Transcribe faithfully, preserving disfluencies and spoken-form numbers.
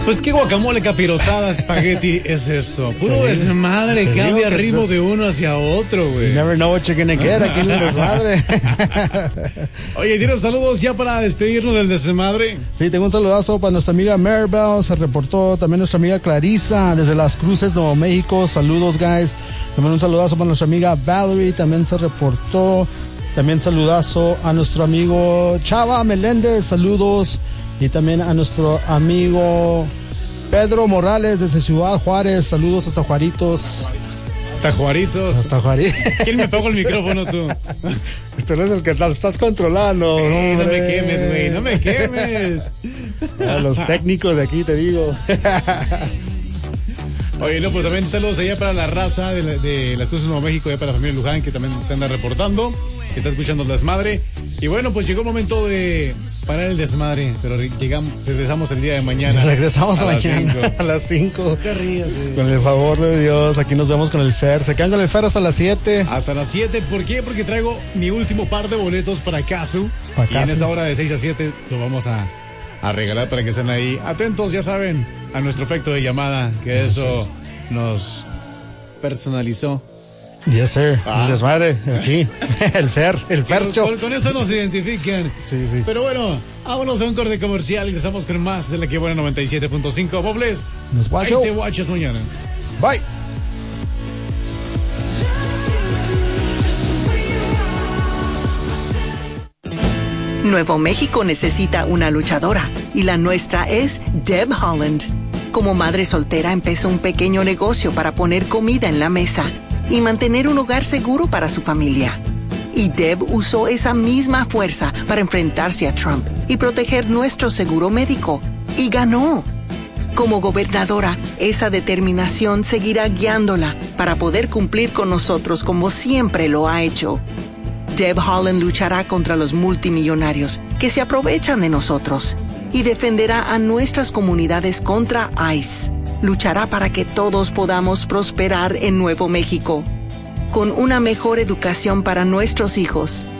Pues qué guacamole, capirotada, espagueti es esto. Puro desmadre, cambia el ritmo de uno hacia otro, güey. You never know what you're gonna get aquí en el desmadre. Oye, ¿tienes saludos ya para despedirnos del desmadre? Sí, tengo un saludazo para nuestra amiga Maribel, se reportó también nuestra amiga Clarisa desde Las Cruces, Nuevo México. Saludos, guys. También un saludazo para nuestra amiga Valerie, también se reportó. También saludazo a nuestro amigo Chava Meléndez, saludos. Y también a nuestro amigo Pedro Morales desde Ciudad Juárez, saludos hasta Juaritos. Hasta Juaritos. Hasta Juaritos. ¿Quién me pagó el micrófono, tú? Tú eres el que estás controlando. Eh, no me quemes, güey, no me quemes. A los técnicos de aquí, te digo. Oye, no, pues también saludos allá para la raza de, la, de Las Cruces, Nuevo México, allá para la familia Luján, que también se anda reportando, que está escuchando el desmadre. Y bueno, pues llegó el momento de parar el desmadre, pero llegamos, regresamos el día de mañana. Regresamos a mañana a las cinco. ¿Qué rías, güey? Con el favor de Dios, aquí nos vemos con el Fer. Se quedan con el Fer hasta las siete. Hasta las siete, ¿por qué? Porque traigo mi último par de boletos para Casu. Para y Casu. en esa hora de seis a siete lo vamos a, a regalar para que estén ahí atentos, ya saben, a nuestro efecto de llamada, que eso nos personalizó. Yes, sir. Ah. El desmadre, aquí. El Fer, el Fercho. Con, con eso nos identifican. Sí, sí. Pero bueno, vámonos a un corte comercial y empezamos con más de la que buena noventa y siete punto cinco. Bobles, Nos ahí guacho. te guachas mañana. Bye. Nuevo México necesita una luchadora y la nuestra es Deb Holland. Como madre soltera empezó un pequeño negocio para poner comida en la mesa y mantener un hogar seguro para su familia. Y Deb usó esa misma fuerza para enfrentarse a Trump y proteger nuestro seguro médico. Y ganó. Como gobernadora, esa determinación seguirá guiándola para poder cumplir con nosotros como siempre lo ha hecho. Deb Holland luchará contra los multimillonarios que se aprovechan de nosotros y defenderá a nuestras comunidades contra ICE. Luchará para que todos podamos prosperar en Nuevo México. Con una mejor educación para nuestros hijos,